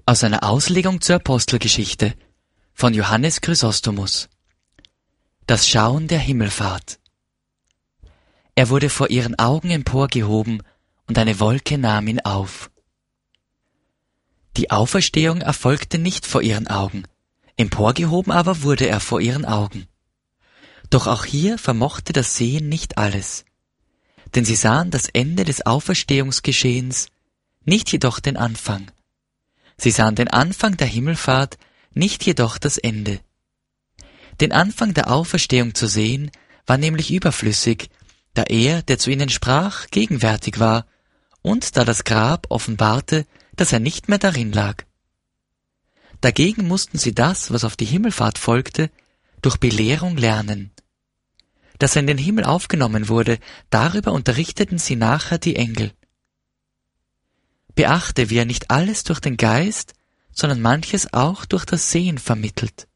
Aus einer Auslegung zur Apostelgeschichte von Johannes Chrysostomus. Das Schauen der Himmelfahrt. Er wurde vor ihren Augen emporgehoben, und eine Wolke nahm ihn auf. Die Auferstehung erfolgte nicht vor ihren Augen, emporgehoben aber wurde er vor ihren Augen. Doch auch hier vermochte das Sehen nicht alles, denn sie sahen das Ende des Auferstehungsgeschehens, nicht jedoch den Anfang. Sie sahen den Anfang der Himmelfahrt, nicht jedoch das Ende. Den Anfang der Auferstehung zu sehen, war nämlich überflüssig, da er, der zu ihnen sprach, gegenwärtig war, und da das Grab offenbarte, dass er nicht mehr darin lag. Dagegen mussten sie das, was auf die Himmelfahrt folgte, durch Belehrung lernen. Dass er in den Himmel aufgenommen wurde, darüber unterrichteten sie nachher die Engel. Beachte, wie er nicht alles durch den Geist, sondern manches auch durch das Sehen vermittelt.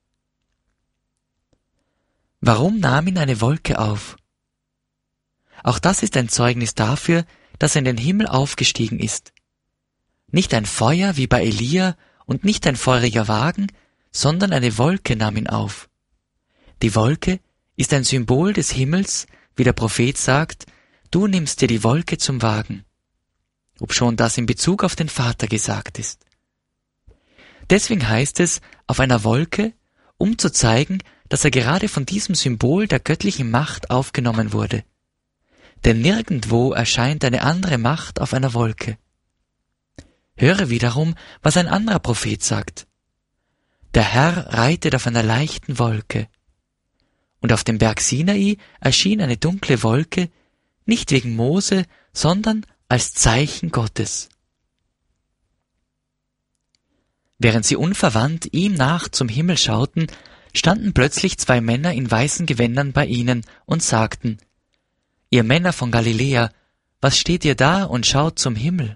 Warum nahm ihn eine Wolke auf? Auch das ist ein Zeugnis dafür, dass er in den Himmel aufgestiegen ist. Nicht ein Feuer wie bei Elia und nicht ein feuriger Wagen, sondern eine Wolke nahm ihn auf. Die Wolke ist ein Symbol des Himmels, wie der Prophet sagt, du nimmst dir die Wolke zum Wagen, obschon das in Bezug auf den Vater gesagt ist. Deswegen heißt es, auf einer Wolke, um zu zeigen, dass er gerade von diesem Symbol der göttlichen Macht aufgenommen wurde. Denn nirgendwo erscheint eine andere Macht auf einer Wolke. Höre wiederum, was ein anderer Prophet sagt. Der Herr reitet auf einer leichten Wolke. Und auf dem Berg Sinai erschien eine dunkle Wolke, nicht wegen Mose, sondern als Zeichen Gottes. Während sie unverwandt ihm nach zum Himmel schauten, standen plötzlich 2 Männer in weißen Gewändern bei ihnen und sagten: Ihr Männer von Galiläa, was steht ihr da und schaut zum Himmel?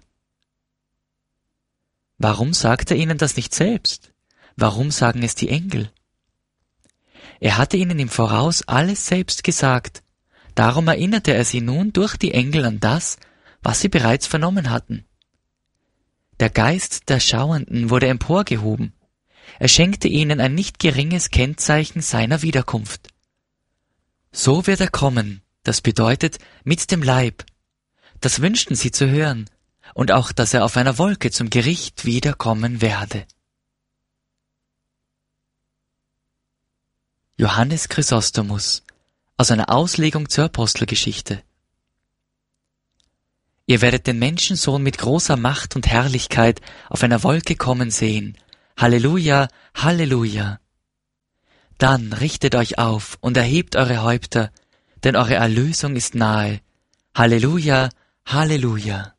Warum sagt er ihnen das nicht selbst? Warum sagen es die Engel? Er hatte ihnen im Voraus alles selbst gesagt, darum erinnerte er sie nun durch die Engel an das, was sie bereits vernommen hatten. Der Geist der Schauenden wurde emporgehoben. Er schenkte ihnen ein nicht geringes Kennzeichen seiner Wiederkunft. So wird er kommen, das bedeutet mit dem Leib. Das wünschten sie zu hören, und auch, dass er auf einer Wolke zum Gericht wiederkommen werde. Johannes Chrysostomus, aus einer Auslegung zur Apostelgeschichte. Ihr werdet den Menschensohn mit großer Macht und Herrlichkeit auf einer Wolke kommen sehen. Halleluja, Halleluja. Dann richtet euch auf und erhebt eure Häupter, denn eure Erlösung ist nahe. Halleluja, Halleluja.